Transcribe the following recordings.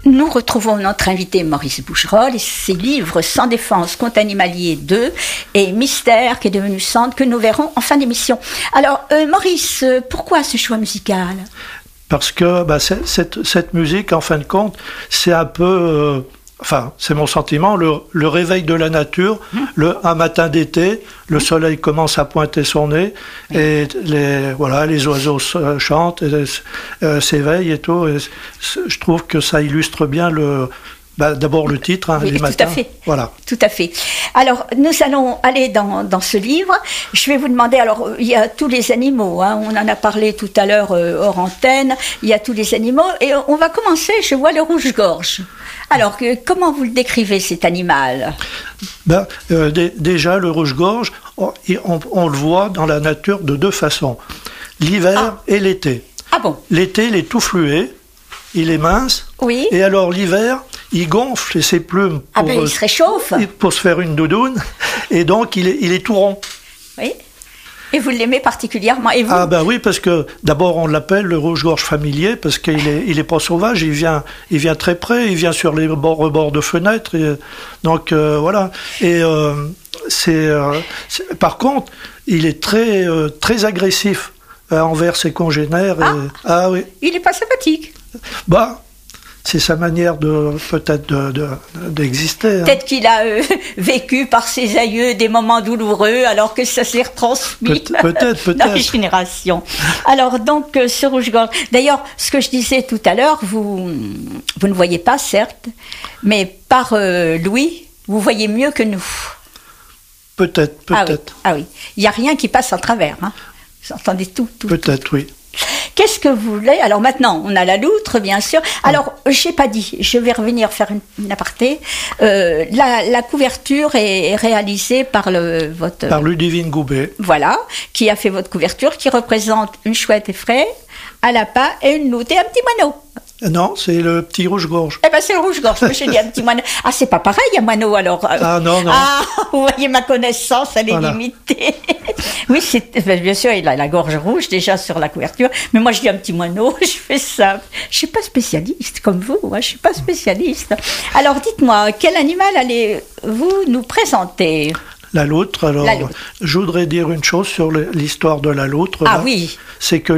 Nous retrouvons notre invité Maurice Bougerol et ses livres Sans défense, Contes animaliers 2 et Mystère qui est devenu centre que nous verrons en fin d'émission. Alors Maurice, pourquoi ce choix musical ? Parce que cette musique, en fin de compte, c'est un peu... c'est mon sentiment, le réveil de la nature, un matin d'été, le soleil commence à pointer son nez, et les oiseaux chantent, s'éveillent et tout. Et je trouve que ça illustre bien d'abord le titre, les matins. Tout à fait. Voilà. Tout à fait. Alors, nous allons aller dans ce livre. Je vais vous demander, alors, il y a tous les animaux, on en a parlé tout à l'heure hors antenne, il y a tous les animaux, et on va commencer, je vois le rouge-gorge. Alors, comment vous le décrivez, cet animal ? Déjà, le rouge-gorge, on le voit dans la nature de deux façons. L'hiver et l'été. Ah bon ? L'été, il est tout fluet, il est mince. Oui. Et alors, l'hiver, il gonfle ses plumes il se réchauffe. Pour se faire une doudoune. Et donc, il est tout rond. Oui. Et vous l'aimez particulièrement, et vous ? Oui, parce que d'abord on l'appelle le rouge-gorge familier parce qu'il est pas sauvage, il vient très près, il vient sur les rebords de fenêtres, donc voilà. Et par contre, il est très très agressif envers ses congénères. Oui. Il n'est pas sympathique. C'est sa manière d'exister. Peut-être qu'il a vécu par ses aïeux des moments douloureux, alors que ça s'est retransmis peut-être. dans les générations. Alors donc, ce rouge-gorge. D'ailleurs, ce que je disais tout à l'heure, vous ne voyez pas, certes, mais par Louis, vous voyez mieux que nous. Peut-être. Ah oui. Il n'y a rien qui passe en travers. Vous entendez tout. Peut-être, oui. Qu'est-ce que vous voulez ? Alors maintenant, on a la loutre, bien sûr. Alors, je n'ai pas dit, je vais revenir faire une aparté. La couverture est réalisée par Par Ludivine Goubet. Voilà, qui a fait votre couverture, qui représente une chouette effraie, un lapin et une loutre et un petit moineau. Non, c'est le petit rouge-gorge. C'est le rouge-gorge, j'ai dit un petit moineau. Ah, c'est pas pareil, un moineau, alors. Non. Ah, vous voyez, ma connaissance, elle est limitée. Oui, bien sûr, il a la gorge rouge, déjà, sur la couverture. Mais moi, je dis un petit moineau, je fais ça. Je suis pas spécialiste, comme vous, je suis pas spécialiste. Alors, dites-moi, quel animal allez-vous nous présenter ? La loutre, alors, je voudrais dire une chose sur l'histoire de la loutre. Oui. C'est que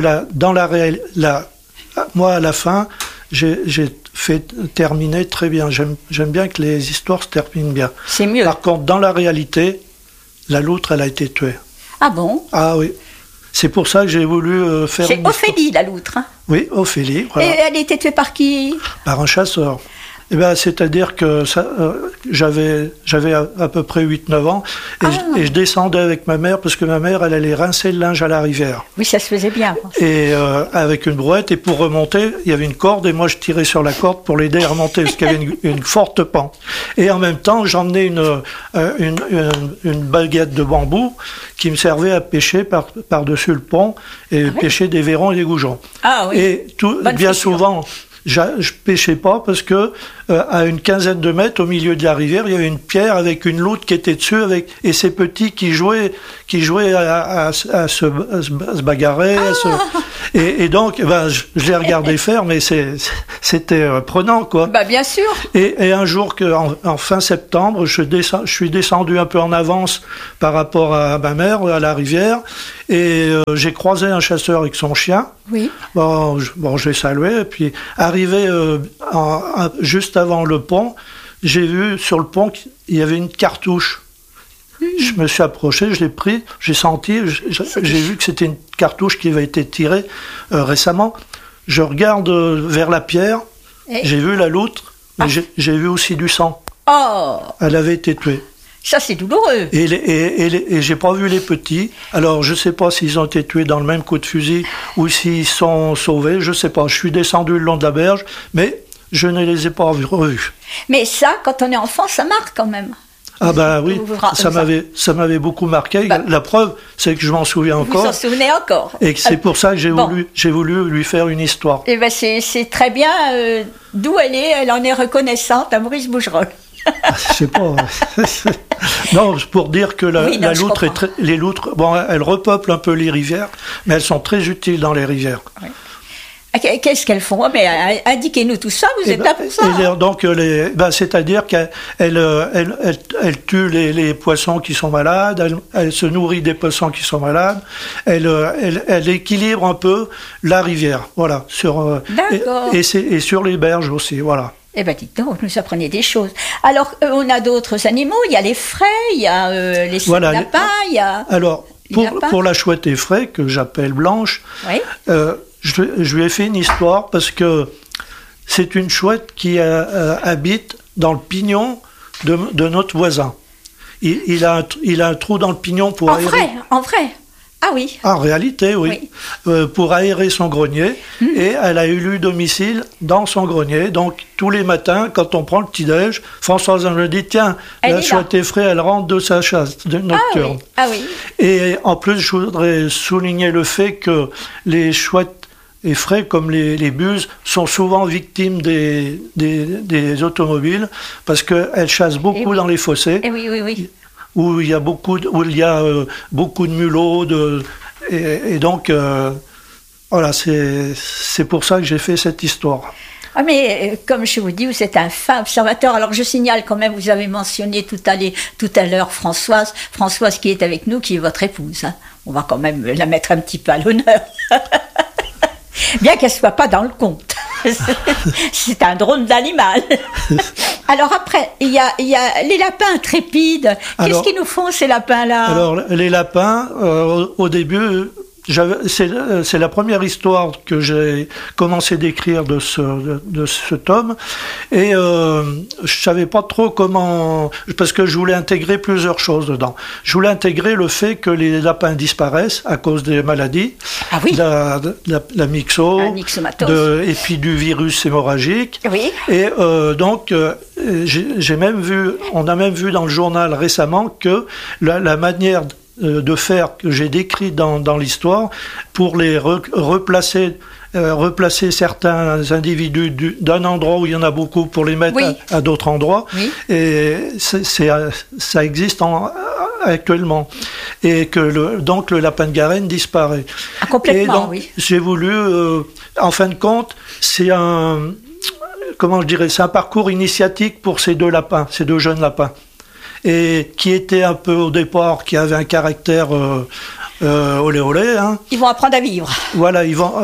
moi, à la fin, j'ai fait terminer très bien. J'aime bien que les histoires se terminent bien. C'est mieux. Par contre, dans la réalité, la loutre, elle a été tuée. Ah bon ? Ah oui. C'est pour ça que j'ai voulu faire C'est Ophélie, la loutre. Oui, Ophélie. Voilà. Et elle a été tuée par qui ? Par un chasseur. C'est-à-dire que j'avais à peu près 8-9 ans et je descendais avec ma mère parce que ma mère, elle allait rincer le linge à la rivière. Oui, ça se faisait bien. Et avec une brouette, et pour remonter, il y avait une corde et moi je tirais sur la corde pour l'aider à remonter parce qu'il y avait une forte pente. Et en même temps, j'emmenais une baguette de bambou qui me servait à pêcher par-dessus le pont et pêcher des vairons et des goujons. Ah oui. Et bien souvent... Je pêchais pas parce que à une quinzaine de mètres au milieu de la rivière, il y avait une pierre avec une loutre qui était dessus et ces petits qui jouaient à se bagarrer. Et donc, je les regardais faire, mais c'était prenant, quoi. Bien sûr. Et un jour, en fin septembre, je suis descendu un peu en avance par rapport à ma mère, à la rivière, et j'ai croisé un chasseur avec son chien. Oui. Je l'ai salué, et puis arrivé juste avant le pont, j'ai vu sur le pont qu'il y avait une cartouche. Je me suis approché, je l'ai pris, j'ai senti, j'ai vu que c'était une cartouche qui avait été tirée récemment. Je regarde vers la pierre, j'ai vu la loutre, mais j'ai vu aussi du sang. Oh ! Elle avait été tuée. Ça, c'est douloureux. Et j'ai pas vu les petits. Alors, je sais pas s'ils ont été tués dans le même coup de fusil ou s'ils sont sauvés, je sais pas. Je suis descendu le long de la berge, mais je ne les ai pas revus. Mais ça, quand on est enfant, ça marque quand même. Oui, ça m'avait beaucoup marqué. La preuve, c'est que je m'en souviens encore. Vous en souvenez encore. Et c'est pour ça que j'ai voulu lui faire une histoire. Et c'est très bien. D'où elle en est reconnaissante à Maurice Bougerol. Je sais pas. Non, pour dire que la loutre les loutres, elles repeuplent un peu les rivières, mais elles sont très utiles dans les rivières. Oui. Qu'est-ce qu'elles font? Oh, mais indiquez-nous tout ça, vous êtes là pour ça. Donc, c'est-à-dire qu'elle tue les poissons qui sont malades, elle se nourrit des poissons qui sont malades, elle équilibre un peu la rivière, voilà. D'accord. Et sur les berges aussi, voilà. Eh bien, dites donc, vous nous apprenez des choses. Alors, on a d'autres animaux, il y a les fraies, il y a les lapins, il y a... Alors, pour la chouette effraie, que j'appelle Blanche, oui. Je lui ai fait une histoire parce que c'est une chouette qui habite dans le pignon de notre voisin. Il a un trou dans le pignon pour aérer. En vrai. Ah oui. En réalité, oui. Pour aérer son grenier. Et elle a élu domicile dans son grenier. Donc, tous les matins, quand on prend le petit-déj, Françoise me dit, tiens, la chouette effraie, elle rentre de sa chasse nocturne. Ah oui. Et en plus, je voudrais souligner le fait que les chouettes effraie, comme les buses, sont souvent victimes des automobiles parce qu'elles chassent beaucoup dans les fossés. Oui. Où il y a beaucoup de mulots. Et donc, voilà, c'est pour ça que j'ai fait cette histoire. Ah mais comme je vous dis, vous êtes un fin observateur. Alors je signale quand même, vous avez mentionné tout à l'heure Françoise qui est avec nous, qui est votre épouse. Hein. On va quand même la mettre un petit peu à l'honneur. Bien qu'elle ne soit pas dans le compte. C'est un drôle d'animal. Alors après, il y a les lapins intrépides. Qu'est-ce qu'ils nous font, ces lapins-là? Alors, les lapins, au début, c'est la première histoire que j'ai commencé d'écrire de ce tome. Et je savais pas trop comment... Parce que je voulais intégrer plusieurs choses dedans. Je voulais intégrer le fait que les lapins disparaissent à cause des maladies. Ah oui. La myxomatose. Et puis du virus hémorragique. Oui. Et donc, on a même vu dans le journal récemment que la manière de faire que j'ai décrit dans l'histoire pour les replacer certains individus d'un endroit où il y en a beaucoup pour les mettre à d'autres endroits. Oui. Et ça existe actuellement. Et que donc le lapin de Garenne disparaît. Ah, complètement, et donc, oui. J'ai voulu, en fin de compte, c'est un parcours initiatique pour ces deux jeunes lapins. Et qui était un peu au départ, qui avait un caractère olé olé. Hein. Ils vont apprendre à vivre. Voilà, ils vont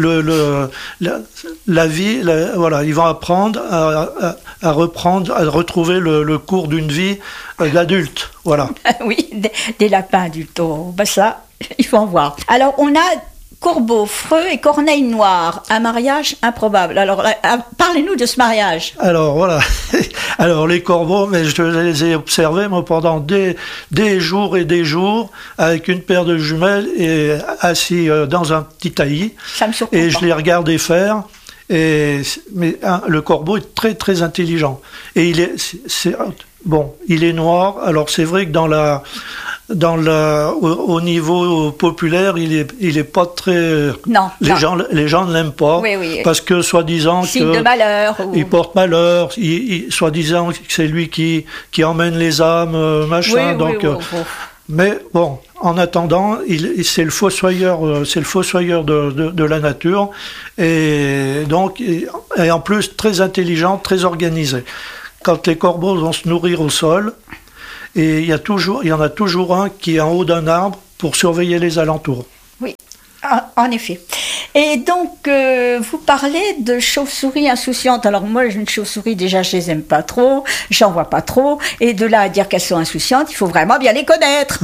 la vie, ils vont apprendre à retrouver le cours d'une vie d'adulte. Voilà. Oui, des lapins adultes. Oh, ben ça, il faut en voir. Alors on a Corbeau, Freux et Corneille Noire, un mariage improbable. Alors, parlez-nous de ce mariage. Alors, voilà. Alors, les corbeaux, mais je les ai observés, moi, pendant des jours et des jours, avec une paire de jumelles et assis dans un petit taillis. Ça me surprend. Et je les regardais faire. Mais le corbeau est très, très intelligent. Et il est noir. Alors, c'est vrai que au niveau populaire, il est pas très. Non. Les gens ne l'aiment pas. Oui. Parce que soi-disant signe de malheur. Il porte malheur. Soi-disant que c'est lui qui emmène les âmes, machin. Mais bon, en attendant, c'est le fossoyeur de la nature, et donc, et en plus très intelligent, très organisé. Quand les corbeaux vont se nourrir au sol, et il y en a toujours un qui est en haut d'un arbre pour surveiller les alentours. Oui, en effet. Et donc, vous parlez de chauves-souris insouciantes. Alors moi, une chauve-souris, déjà, je les aime pas trop, j'en vois pas trop. Et de là à dire qu'elles sont insouciantes, il faut vraiment bien les connaître.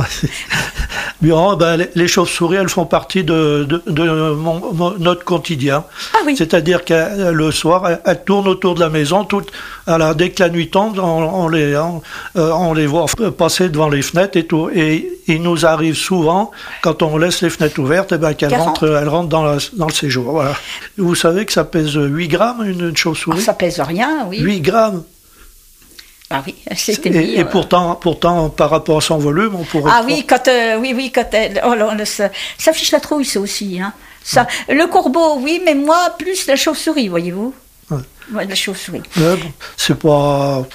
Les chauves-souris, elles font partie de notre quotidien. Ah oui. C'est-à-dire que le soir, elles tournent autour de la maison. Dès que la nuit tombe, on les voit passer devant les fenêtres et tout. Et il nous arrive souvent, quand on laisse les fenêtres ouvertes, qu'elles rentrent dans le séjour. Voilà. Vous savez que ça pèse 8 grammes, une chauve-souris? Ça pèse rien, oui. 8 grammes. Ah oui, c'était mieux. Et pourtant, par rapport à son volume, on pourrait... Ah oui, quand elle... Oh là, ça fiche la trouille, ça aussi. Hein. Ça, le corbeau, oui, mais moi, plus la chauve-souris, voyez-vous. Ouais, la chauve-souris. C'est pas...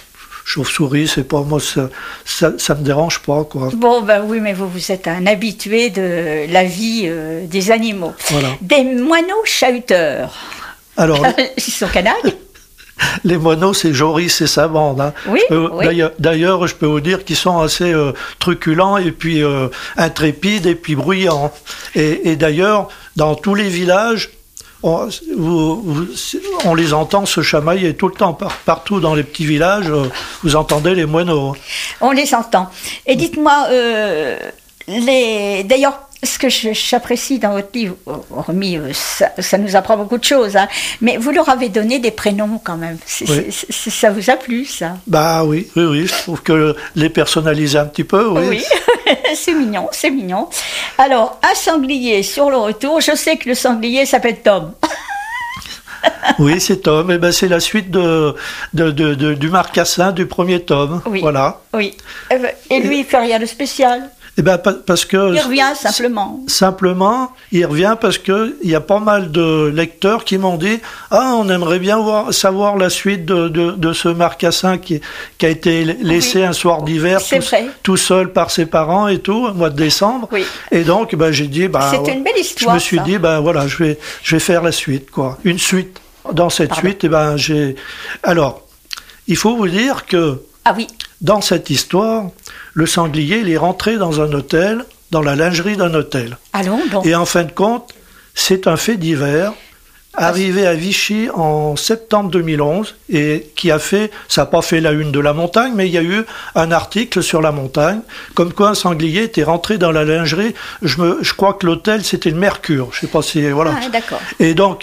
chauve-souris, c'est pas moi, ça me dérange pas, quoi. Bon, ben oui, mais vous êtes un habitué de la vie des animaux. Voilà. Des moineaux chahuteurs. Alors, Ils sont canailles. les moineaux, c'est Joris et sa bande. Hein. Oui, oui. D'ailleurs, je peux vous dire qu'ils sont assez truculents et puis intrépides et puis bruyants. Et d'ailleurs, dans tous les villages, on les entend se chamailler tout le temps. Partout dans les petits villages, vous entendez les moineaux. On les entend. Et dites-moi, d'ailleurs, ce que j'apprécie dans votre livre, hormis ça nous apprend beaucoup de choses, hein, mais vous leur avez donné des prénoms quand même. Ça vous a plu, ça? Bah oui, je trouve que les personnaliser un petit peu, oui. Oui, c'est mignon, c'est mignon. Alors, un sanglier sur le retour, je sais que le sanglier s'appelle Tom. Oui, c'est Tom, et ben c'est la suite du Marcassin du premier tome, oui. Voilà. Oui, et lui, il fait rien de spécial. Eh ben, parce que il revient simplement. Simplement, il revient parce que il y a pas mal de lecteurs qui m'ont dit on aimerait bien savoir la suite de ce Marcassin qui a été laissé un soir d'hiver tout seul par ses parents et tout au mois de décembre. Oui. Et donc j'ai dit c'est une belle histoire. Je me suis dit voilà, je vais faire la suite, quoi. Une suite. Dans cette suite, alors il faut vous dire que dans cette histoire, le sanglier, il est rentré dans un hôtel, dans la lingerie d'un hôtel. Allons donc. Et en fin de compte, c'est un fait divers arrivé à Vichy en septembre 2011 et ça n'a pas fait la une de la montagne, mais il y a eu un article sur la montagne, comme quoi un sanglier était rentré dans la lingerie. Je crois que l'hôtel, c'était le Mercure. Je sais pas si, voilà. Ah, d'accord. Et donc,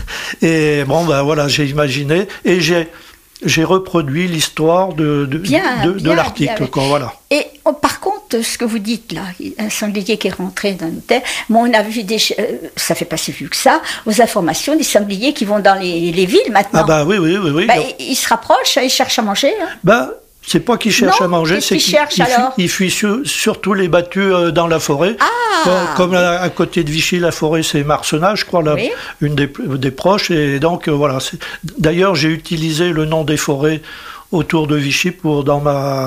j'ai imaginé et j'ai reproduit l'histoire de l'article. Voilà. Et par contre, ce que vous dites là, un sanglier qui est rentré dans l'hôtel, on a vu ça fait pas si vieux que ça, aux informations, des sangliers qui vont dans les villes maintenant. Ah oui. Ils se rapprochent, ils cherchent à manger. Hein. C'est pas qu'ils cherchent à manger, c'est qu'ils fuient surtout les battus dans la forêt. Comme à côté de Vichy, la forêt, c'est Marcenat, je crois, une des proches. Et donc, voilà. D'ailleurs, j'ai utilisé le nom des forêts autour de Vichy dans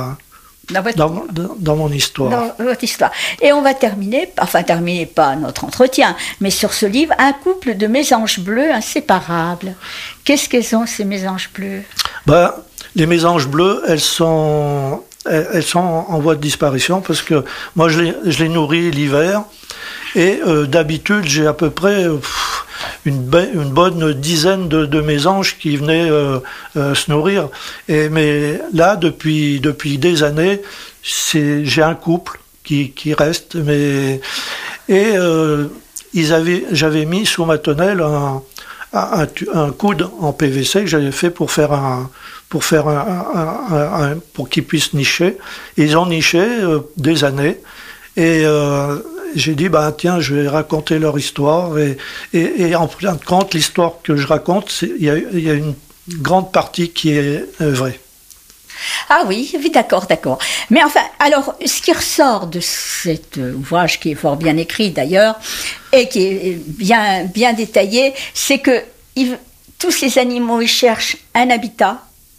mon histoire. Dans votre histoire. Et on va terminer pas notre entretien, mais sur ce livre, un couple de mésanges bleus inséparables. Qu'est-ce qu'elles ont, ces mésanges bleus? Les mésanges bleus, elles sont en voie de disparition parce que moi, je les nourris l'hiver et d'habitude, j'ai à peu près une bonne dizaine de mésanges qui venaient se nourrir. Mais là, depuis des années, j'ai un couple qui reste. J'avais mis sous ma tonnelle un coude en PVC que j'avais fait pour qu'ils puissent nicher. Ils ont niché des années et j'ai dit tiens, je vais raconter leur histoire et en fin de compte, l'histoire que je raconte, il y a une grande partie qui est vraie. Ah oui, d'accord. Mais enfin, alors, ce qui ressort de cet ouvrage, qui est fort bien écrit d'ailleurs, et qui est bien détaillé, c'est que tous ces animaux, ils cherchent un habitat,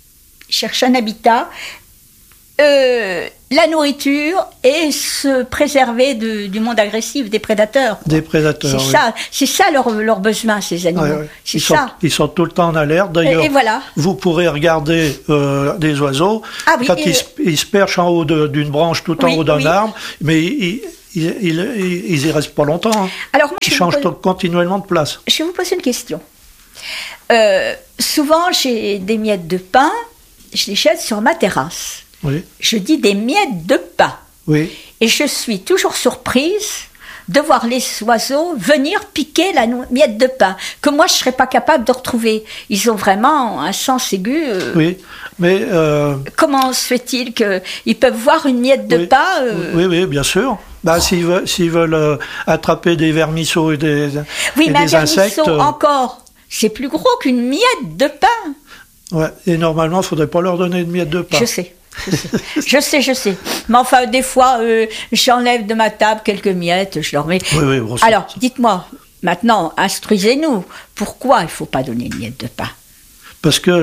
la nourriture et se préserver du monde agressif, des prédateurs. Des prédateurs, c'est ça leur besoin, ces animaux. Oui. Ils sont tout le temps en alerte. D'ailleurs, et voilà. Vous pourrez regarder des oiseaux quand ils se perchent en haut d'une branche tout en haut d'un arbre, mais ils y restent pas longtemps. Hein. Alors, moi, ils changent continuellement de place. Je vais vous poser une question. Souvent, j'ai des miettes de pain, je les jette sur ma terrasse. Oui. Je dis des miettes de pain. Oui. Et je suis toujours surprise de voir les oiseaux venir piquer la miette de pain, que moi je ne serais pas capable de retrouver. Ils ont vraiment un sens aigu. Oui, mais... Comment se fait-il qu'ils peuvent voir une miette de pain Oui, bien sûr. S'ils veulent attraper des vermisseaux et des insectes... Oui, mais un vermisseau encore, c'est plus gros qu'une miette de pain. Ouais, et normalement, il ne faudrait pas leur donner une miette de pain. Je sais. Je sais. Mais enfin, des fois, j'enlève de ma table quelques miettes, je leur mets. Oui, alors, dites-moi, maintenant, instruisez-nous. Pourquoi il ne faut pas donner une miette de pain? parce que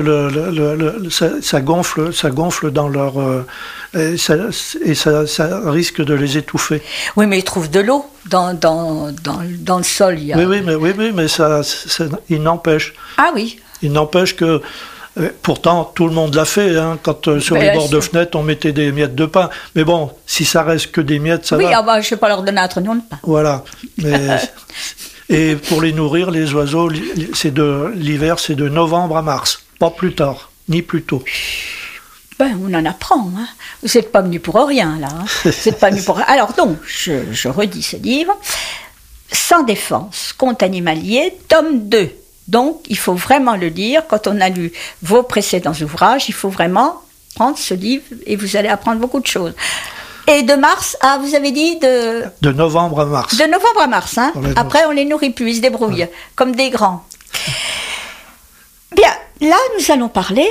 ça gonfle dans leur et ça risque de les étouffer. Oui, mais ils trouvent de l'eau dans le sol. Il y a... Oui, mais ça il n'empêche. Ah oui. Il n'empêche que pourtant tout le monde l'a fait. Hein, quand sur les bords de fenêtre on mettait des miettes de pain. Mais bon, si ça reste que des miettes, ça va. Oui, je ne vais pas leur donner un trognon de pain. Voilà. Et pour les nourrir, les oiseaux, l'hiver, c'est de novembre à mars, pas plus tard, ni plus tôt. On en apprend. Hein. Vous n'êtes pas venu pour rien, là. Hein. Vous n'êtes pas venu pour... Alors donc, je redis ce livre. Sans défense, conte animalier, tome 2. Donc, il faut vraiment le lire. Quand on a lu vos précédents ouvrages, il faut vraiment prendre ce livre et vous allez apprendre beaucoup de choses. Et de mars à, vous avez dit de novembre à mars. De novembre à mars, hein. Après, on les nourrit plus, ils se débrouillent, comme des grands. Bien, là, nous allons parler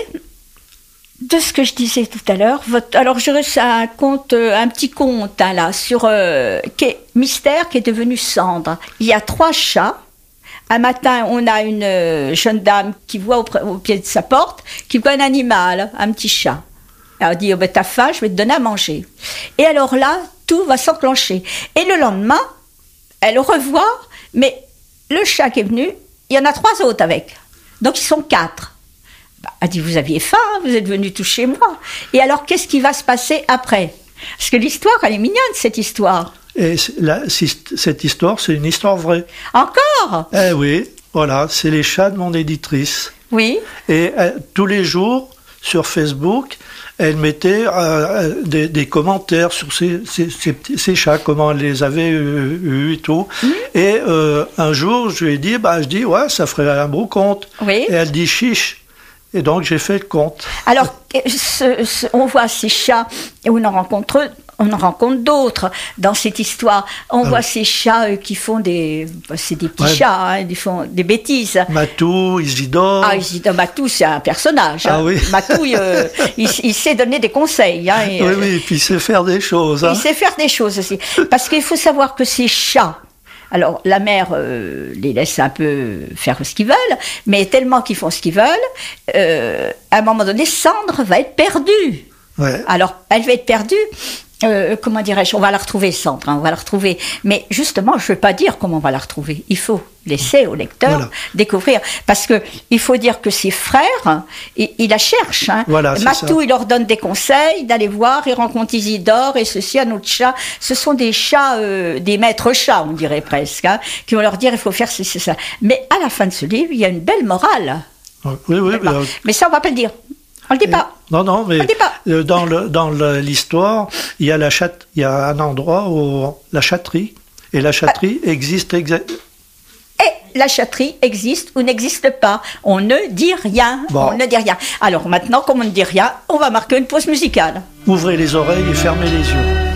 de ce que je disais tout à l'heure. Alors, je reste un petit conte, hein, là, sur Mystère qui est devenu cendre. Il y a 3 chats. Un matin, on a une jeune dame qui voit au pied de sa porte, qui voit un animal, un petit chat. Elle dit, t'as faim, je vais te donner à manger. Et alors là, tout va s'enclencher. Et le lendemain, elle revoit, mais le chat qui est venu, il y en a 3 autres avec. Donc ils sont 4. Elle dit, vous aviez faim, vous êtes venu tout chez moi. Et alors, qu'est-ce qui va se passer après? Parce que l'histoire, elle est mignonne, cette histoire. Et cette histoire, c'est une histoire vraie. Encore? Eh oui, voilà, c'est les chats de mon éditrice. Oui. Et tous les jours, sur Facebook, elle mettait des commentaires sur ces chats, comment elle les avait eus et tout. Et un jour, je lui ai dit, ouais, ça ferait un beau conte. Oui. Et elle dit, chiche. Et donc, j'ai fait le conte. Alors, on voit ces chats, et on en rencontre d'autres dans cette histoire. On voit ces chats qui font c'est des petits chats, hein, ils font des bêtises. Matou, Isidore. Ah, Isidore, Matou, c'est un personnage. Hein. Ah oui. Matou, il sait donner des conseils. Hein, oui, et puis il sait faire des choses. Hein. Il sait faire des choses aussi. Parce qu'il faut savoir que ces chats, alors la mère les laisse un peu faire ce qu'ils veulent, mais tellement qu'ils font ce qu'ils veulent, à un moment donné, Cendre va être perdue. Ouais. Alors, elle va être perdue. Comment dirais-je, on va la retrouver, Cendre, hein, on va la retrouver. Mais justement, je ne veux pas dire comment on va la retrouver. Il faut laisser au lecteur découvrir. Parce que il faut dire que ses frères, il la cherche. Hein. Voilà, Matou, il leur donne des conseils d'aller voir, il rencontre Isidore et ceci, un autre chat. Ce sont des chats, des maîtres chats, on dirait presque, hein, qui vont leur dire il faut faire ceci, ça. Mais à la fin de ce livre, il y a une belle morale. Oui. Mais ça, on ne va pas le dire. On le dit pas. Non, mais dans l'histoire, il y a un endroit où la chatterie, et la chatterie existe. Et la chatterie existe ou n'existe pas. On ne dit rien. Bon. On ne dit rien. Alors maintenant, comme on ne dit rien, on va marquer une pause musicale. Ouvrez les oreilles et fermez les yeux.